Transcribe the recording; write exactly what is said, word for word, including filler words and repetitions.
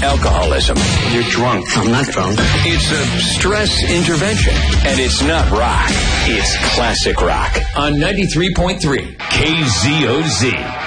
alcoholism. You're drunk. I'm not drunk. It's a stress intervention, and it's not rock. It's classic rock on ninety-three point three K Z O Z.